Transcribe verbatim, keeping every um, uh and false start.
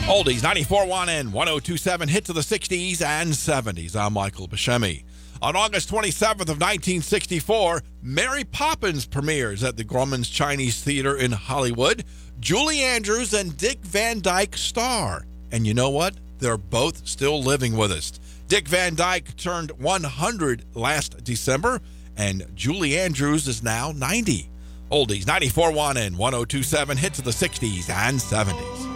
Oldies, ninety-four point one and one oh two point seven, hits of the sixties and seventies. I'm Michael Buscemi. On August twenty-seventh of nineteen sixty-four, Mary Poppins premieres at the Grauman's Chinese Theater in Hollywood. Julie Andrews and Dick Van Dyke star. And you know what? They're both still living with us. Dick Van Dyke turned one hundred last December, and Julie Andrews is now ninety. Oldies, ninety-four point one and one oh two point seven, hits of the sixties and seventies.